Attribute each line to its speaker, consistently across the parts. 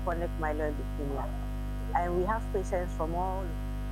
Speaker 1: chronic myeloid leukemia. And we have patients from all.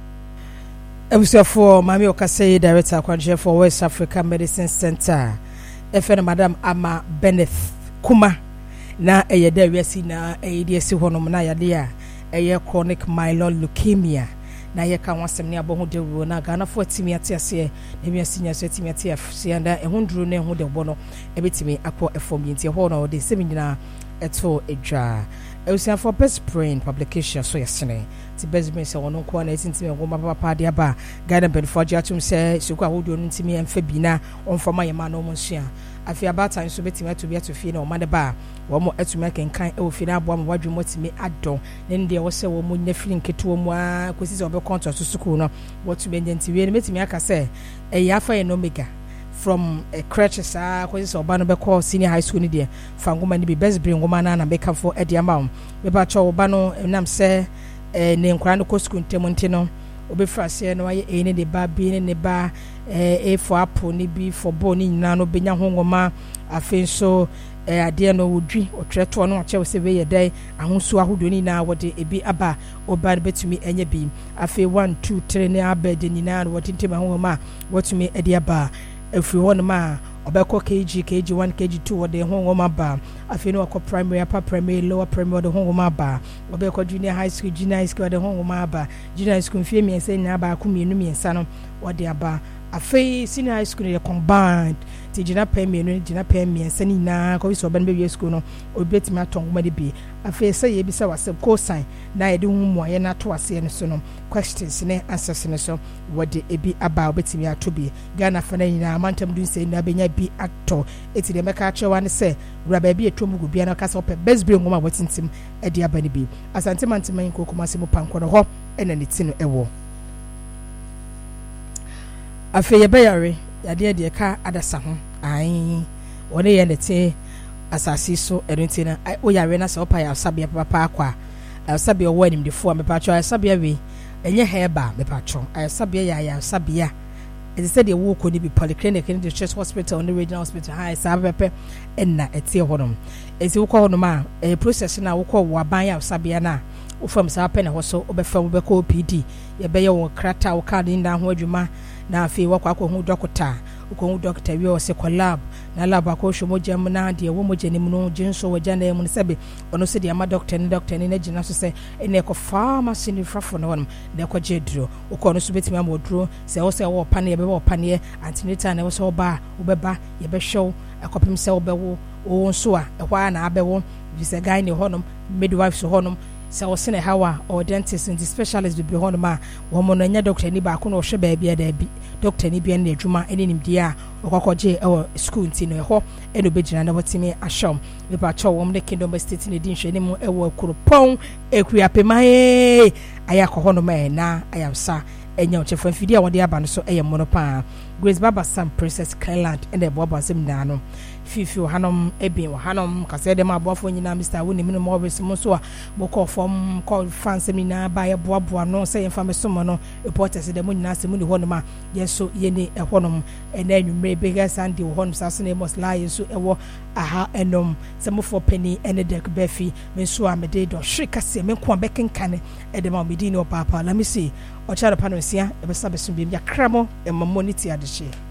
Speaker 2: For Mami Okase, Director for West Africa Medicine Center, FN Madam Ama Benneth Kuma, na a day we see na a DSC Honomana Yadia, a chronic myeloid leukemia. Na ye ka wasem ne abo ho de ro na Ghana for timi atiase na mi asinya so timi atiase anda ehundru ne ho de bo no ebetimi akọ efom yinti ho na de semina eto edwa eusia for best brain publication so yesene ti best brain se wono ko na tintimi ngoma papa de aba Ghana ben for jatum se suku ahodo no timi emfa bi na onfama yema no mo nsia afi abata nso betimi ato bi ato fi na o made ba wo mo atumi akenkan e ofi na abo am wadwe motimi adon ne nde wo se wo mo nya fili nketo mu a kosi se obe contract so school no what to be nti we metimi aka se e yafa ye no mega from a crèche sa kosi se oba no be call senior high school ni de fa ngoma ni bi best bring ngoma na make for e de amount be ba cho oba no nam se ne nkra no ko school ntemu nti no obe frase no aye ene de ba bi ne ba for apple ni bi for ball ni nyina no benya ho ngoma afen so ade no wodwi otreto no ache se we yedai ahosu ahodo ni na wode ebi aba oba betumi enye bi afe 1 2 3 ne aba de ni na wode ntema ho ma wotumi ade aba afiri ho no ma obekọ kg 1 kg 2 wode ho ngoma ba afe no akọ primary upper primary lower primary wode ho ngoma ba obekọ junior high school wode ho ngoma ba junior high school fie miensa ni aba ku mienu miensa no wode aba afe senior high school ye combined ti jina pemienu jina pemiensa ni na ko so ban be school no obetimi atongoma de bi afe se ye bi se wase ko sign na ye de humu aye na to ase ne so no questions ne answers ne so wode ebi aba obetimi atobi Ghana fa na nyina mantam dun se na benya bi actor eti de meka achewa ne se wura ba bi etomu gu bia na ka so pe best be ngoma watintim e de aba ne bi asante mantam ko kuma se mu pankoro ho ena ne ti no ewo afe ye bayare yade de ka adasa ho ai wone ye nete asasi so erunti na o yare na se opa ya sabia papa akwa sabia wo anim defo me pacho sabia we enye heba me pacho sabia ya sabia e se de wo ko ni bi polyclinic in the church hospital on regional hospital high sabepe enna etie honom ezi wo ko honom a process na wo ko wo aban ya sabia na wo fam sa pe na ho so obefam obeko OPD ye be ye wo krata wo card nda ho adwuma na afi wakwa hu doctor uko doctor wi o se collab na lab akosho mojam na de wo mojanim no jinso wajana mu sebe ono se de ama doctor ni na gina so se ene ko pharmacy ni frafo no won na ko jedro uko no so betimi amodro se wo pane ye be wo pane antenatal na wo se oba ubeba ye be show akopim se obewo wo nso a ehwa na abewo visa guy ni honom midwife so honom se wo se ne hawa or dentist and specialist bi honom a wo mo no nya doctor ni ba ko no hwe ba bia da bi doctor ni bia na adwuma ene nimdi a okokoje school nti no ho eno begina na wotimi ashom we pa cho wo de Kingdom State ni din hwe ni mu ewo kuropon ekuapemae aya ko hono ma na ayamsa enya ochefa fidi a wode aba no so eye mono pa Grace Baba Sam Princess Cleland and the Boba Zimna no fifi hanom ebi hanom kase dem abofo nyina Mr. Woni mino mo be so so a boko form call fans semina ba ye boaboa no say en fam so mo no reporters dem nyina se mu ni honom a yeso ye ni honom ena anwumre bigger Sunday honom saso na must lie so ewo aha enom se mo for penny ene dek befi me so a me de do hweka se me ko bekenkan e dem a me di no papa let me see o chara panosia e be sabe so bi ya kramo e mamoni ti adehye